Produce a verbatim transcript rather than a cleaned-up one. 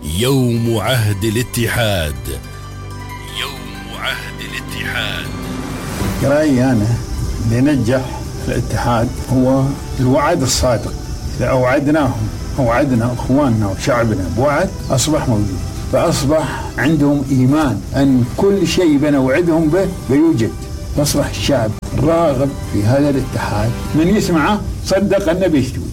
يوم عهد الاتحاد. يوم عهد الاتحاد. رأيي أنا اللي نجح الاتحاد هو الوعد الصادق. إذا أوعدناهم أوعدنا أخواننا وشعبنا بوعد أصبح موجود، فأصبح عندهم إيمان أن كل شيء بنوعدهم به بيوجد، فأصبح الشعب راغب في هذا الاتحاد. من يسمعه صدق أنه بيشتوي.